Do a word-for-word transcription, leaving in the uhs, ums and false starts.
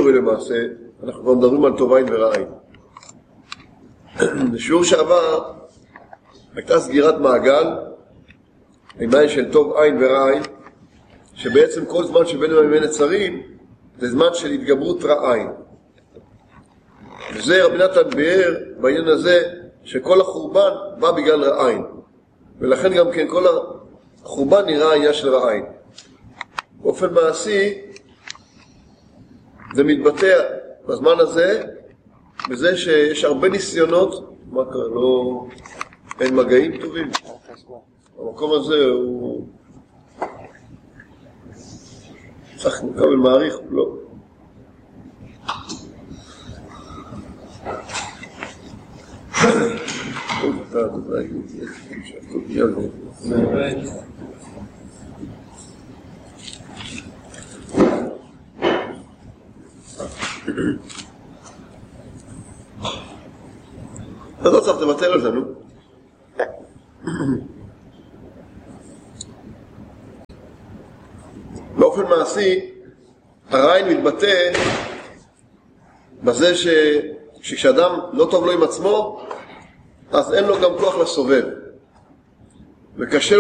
למעשה, אנחנו כבר מדברים על טוב עין ורע עין. בשיעור שעבר הייתה סגירת מעגל, העניין של טוב עין ורע עין, שבעצם כל זמן שבין ימי נצרים זה זמן של התגברות רע עין. וזה רבי נתן ביאר בעניין הזה שכל החורבן בא בגלל רע עין, ולכן גם כן כל החורבן נראה העניין של רע עין. באופן מעשי זה מתבטא בזמן הזה בזה שיש הרבה ניסיונות. מה קרה? לא... אין מגעים טובים. המקום הזה הוא צריך לקבל מעריך, לא. טוב, אתה, אתה, אז לא צריך תבטל על זה, נו. באופן מעשי, הרע עין מתבטא בזה ש... שכשאדם לא טוב לו עם עצמו, אז אין לו גם כוח לסובב. וקשה